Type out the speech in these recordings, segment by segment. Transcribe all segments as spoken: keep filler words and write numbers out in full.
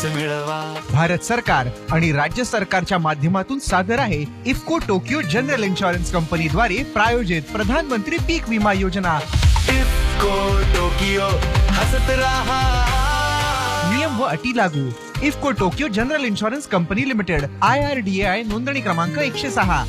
लगेच मिळवा. भारत सरकार आणि राज्य सरकारच्या माध्यमातून सादर आहे इफ्को टोकियो जनरल इन्शुरन्स कंपनीद्वारे प्रायोजित प्रधानमंत्री पीक विमा योजना. इफ्को टोकियो, हसत रहा. नियम व अटी लागू. IFFCO Tokyo general insurance company limited, I R D A I, नोंदणी क्रमांक एकशे सहा.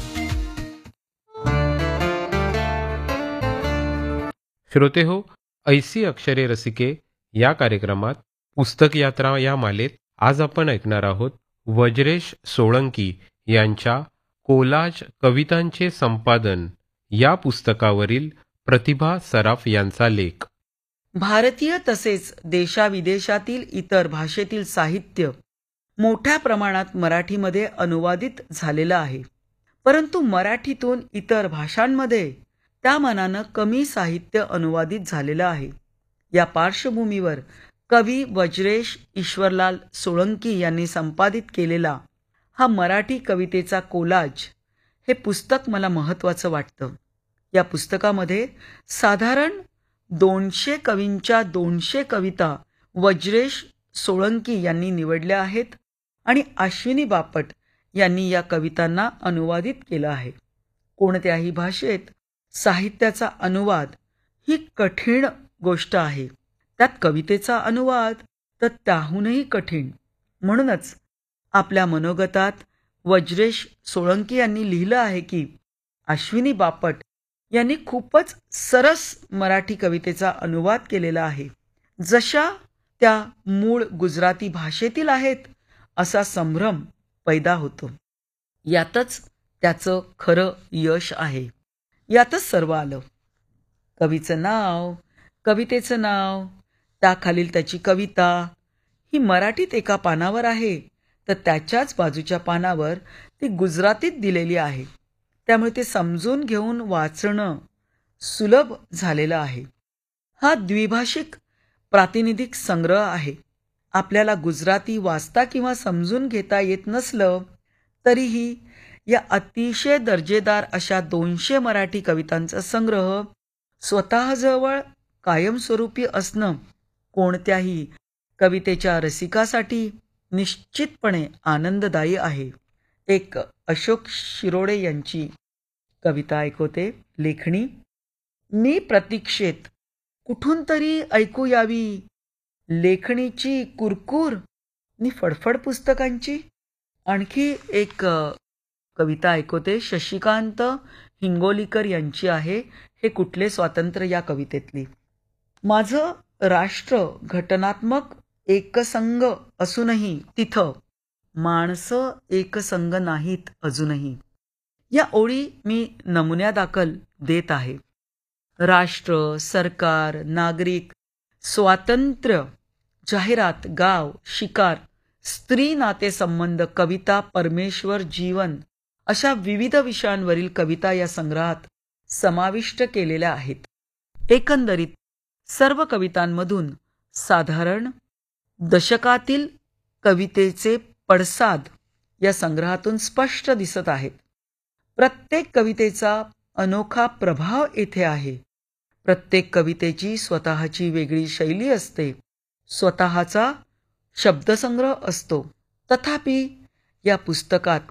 श्रोते हो, ऐसी अक्षरे रसिके या कार्यक्रमात पुस्तक यात्रा या मालेत आज आपण ऐकणार आहोत वज्रेश सोळंकी यांच्या कोलाज कवितांचे संपादन या पुस्तकावरील प्रतिभा सराफ यांचा लेख. भारतीय तसेच देशाविदेशातील इतर भाषेतील साहित्य मोठ्या प्रमाणात मराठीमध्ये अनुवादित झालेलं आहे, परंतु मराठीतून इतर भाषांमध्ये त्या मानानं कमी साहित्य अनुवादित झालेलं आहे. या पार्श्वभूमीवर कवी वज्रेश ईश्वरलाल सोळंकी यांनी संपादित केलेला हा मराठी कवितेचा कोलाज हे पुस्तक मला महत्त्वाचं वाटतं. या पुस्तकामध्ये साधारण दोनशे कवींच्या दोनशे कविता वज्रेश सोळंकी यांनी निवडल्या आहेत आणि अश्विनी बापट यांनी या कवितांना अनुवादित केलं आहे. कोणत्याही भाषेत साहित्याचा अनुवाद ही कठीण गोष्ट आहे, त्यात कवितेचा अनुवाद तर त्याहूनही कठीण. म्हणूनच आपल्या मनोगतात वज्रेश सोळंकी यांनी लिहिलं आहे की अश्विनी बापट यांनी खूपच सरस मराठी कवितेचा अनुवाद केलेला आहे. जशा त्या मूळ गुजराती भाषेतील आहेत असा संभ्रम पैदा होतो. यातच त्याचं खरं यश आहे. यातच सर्व आलं. कवीचं नाव, कवितेचं नाव, त्याखालील त्याची कविता ही मराठीत एका पानावर आहे, तर त्याच्याच बाजूच्या पानावर ती गुजरातीत दिलेली आहे. त्यामुळे ते समजून घेऊन वाचणं सुलभ झालेलं आहे. हा द्विभाषिक प्रातिनिधिक संग्रह आहे. आपल्याला गुजराती वाचता किंवा समजून घेता येत नसलं तरीही या अतिशय दर्जेदार अशा दोनशे मराठी कवितांचा संग्रह स्वतःजवळ कायमस्वरूपी असणं कोणत्याही कवितेच्या रसिकासाठी निश्चितपणे आनंददायी आहे. एक अशोक शिरोडे यांची कविता ऐकवते. लेखणी. मी प्रतीक्षेत कुठून तरी ऐकू यावी लेखणीची कुरकुर नि फडफड पुस्तकांची. आणखी एक कविता ऐकवते. शशिकांत हिंगोलीकर यांची आहे. हे कुठले स्वातंत्र्य या कवितेतली. माझं राष्ट्र घटनात्मक एकसंग असूनही तिथं माणसं एकसंग नाहीत अजूनही. या ओळी मी नमुन्यादाखल देत आहे. राष्ट्र, सरकार, नागरिक, स्वातंत्र्य, जाहिरात, गाव, शिकार, स्त्री नातेसंबंध, कविता, परमेश्वर, जीवन अशा विविध विषयांवरील कविता या संग्रहात समाविष्ट केलेल्या आहेत. एकंदरीत सर्व कवितांमधून साधारण दशकातील कवितेचे पडसाद या संग्रहातून स्पष्ट दिसत आहेत. प्रत्येक कवितेचा अनोखा प्रभाव येथे आहे. प्रत्येक कवितेची स्वतःची वेगळी शैली असते, स्वतःचा शब्दसंग्रह असतो. तथापि या पुस्तकात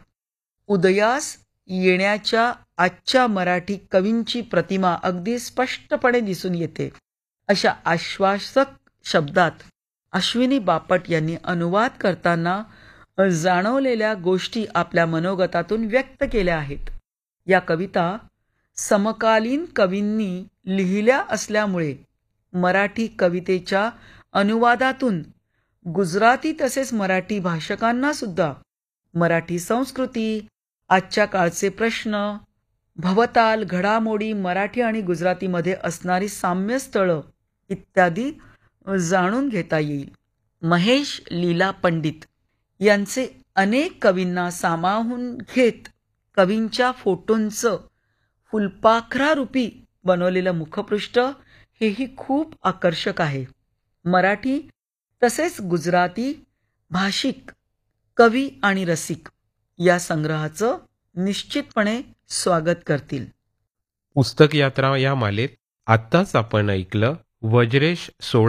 उदयास येण्याच्या आजच्या मराठी कवींची प्रतिमा अगदी स्पष्टपणे दिसून येते. अशा आश्वासक शब्दात अश्विनी बापट यांनी अनुवाद करताना जाणवलेल्या गोष्टी आपल्या मनोगतातून व्यक्त केल्या आहेत. या कविता समकालीन कवींनी लिहिल्या असल्यामुळे मराठी कवितेच्या अनुवादातून गुजराती तसेच मराठी भाषकांना सुद्धा मराठी संस्कृती, आजच्या काळचे प्रश्न, भवताल, घडामोडी, मराठी आणि गुजरातीमध्ये असणारी साम्यस्थळं इत्यादी जाणून घेता येईल. महेश लीला पंडित यांचे अनेक कवींना सामावून घेत कवींच्या फोटोंचं फुलपाखरारूपी बनवलेलं मुखपृष्ठ हेही खूप आकर्षक आहे. मराठी तसेच गुजराती भाषिक कवी आणि रसिक या संग्रहाचं निश्चितपणे स्वागत करतील. पुस्तक यात्रा या मालेत आत्ताच आपण ऐकलं वज्रेश सोळ